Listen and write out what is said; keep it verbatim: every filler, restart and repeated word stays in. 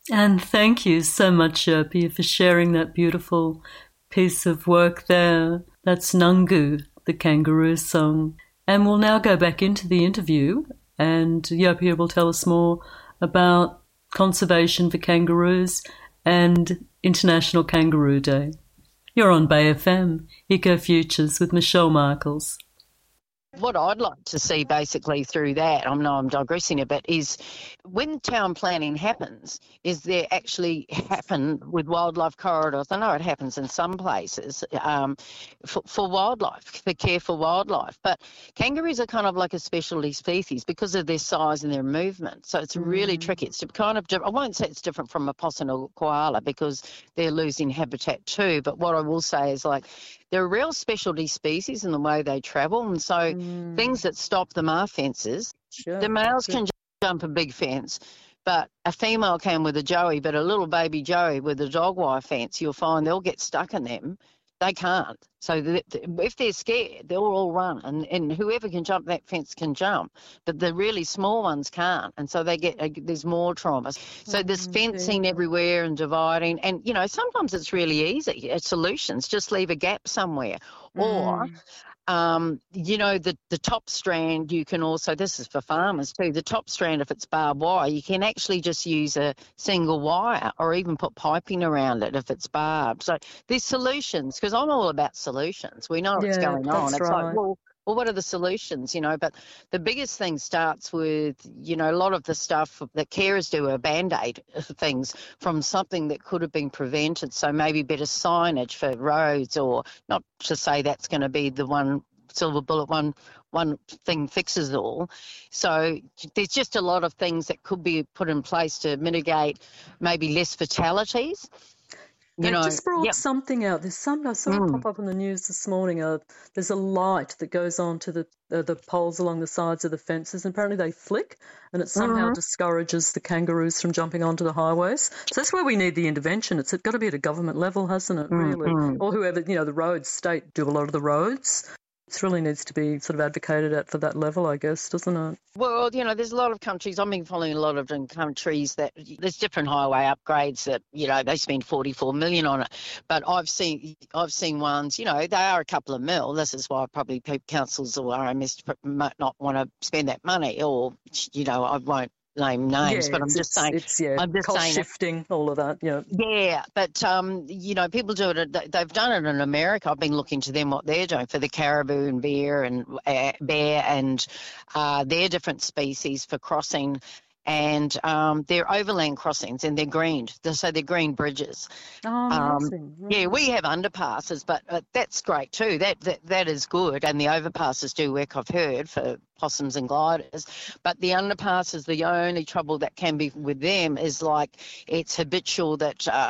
And thank you so much, Yerpi, for sharing that beautiful piece of work there. That's Nungu, the kangaroo song. And we'll now go back into the interview, and Yerpi will tell us more about conservation for kangaroos and International Kangaroo Day. You're on Bay F M, Eco Futures with Michelle Michaels. What I'd like to see basically through that, I know I'm digressing a bit, is when town planning happens, is there actually happen with wildlife corridors? I know it happens in some places um, for, for wildlife, for care for wildlife, but kangaroos are kind of like a specialty species because of their size and their movement. So it's really mm. tricky. It's kind of, I won't say it's different from a possum or koala because they're losing habitat too, but what I will say is like, they're a real specialty species in the way they travel, and so mm. things that stop them are fences. Sure. The males can jump a big fence, but a female can with a joey, but a little baby joey with a dog wire fence, you'll find they'll get stuck in them. They can't. So th- th- if they're scared, they'll all run, and, and whoever can jump that fence can jump, but the really small ones can't, and so they get uh, there's more trauma. So mm, there's fencing yeah. everywhere and dividing, and you know sometimes it's really easy. It's solutions. Just leave a gap somewhere, mm. or Um, you know, the, the top strand, you can also, this is for farmers too, the top strand, if it's barbed wire, you can actually just use a single wire or even put piping around it if it's barbed. So there's solutions, because I'm all about solutions. We know what's yeah, going on. It's right. like, well, well, what are the solutions, you know? But the biggest thing starts with, you know, a lot of the stuff that carers do are Band-Aid things from something that could have been prevented. So maybe better signage for roads, or not to say that's going to be the one silver bullet, one one thing fixes it all. So there's just a lot of things that could be put in place to mitigate maybe less fatalities. They You know, just brought yep. something out. There's some I saw mm. it pop up on the news this morning. Uh, there's a light that goes on to the uh, the poles along the sides of the fences, and apparently they flick, and it somehow mm-hmm. discourages the kangaroos from jumping onto the highways. So that's where we need the intervention. It's got to be at a government level, hasn't it? Really, mm-hmm. or whoever, you know, the roads, state do a lot of the roads. It really needs to be sort of advocated at for that level, I guess, doesn't it? Well, you know, there's a lot of countries, I've been following a lot of different countries that there's different highway upgrades that, you know, they spend forty-four million on it. But I've seen I've seen ones, you know, they are a couple of mil. This is why probably councils or R M S might not want to spend that money, or, you know, I won't name names, yeah, but I'm just saying, it's yeah, I'm just cost saying shifting, it, all of that, yeah. Yeah, but um, you know, people do it. They've done it in America. I've been looking to them what they're doing for the caribou and bear and uh, bear and uh, their different species for crossing. And um, they're overland crossings, and they're greened. So they're green bridges. Oh, amazing. Um, yeah, we have underpasses, but uh, that's great too. That, that that is good. And the overpasses do work, I've heard, for possums and gliders. But the underpasses, the only trouble that can be with them is like it's habitual that uh,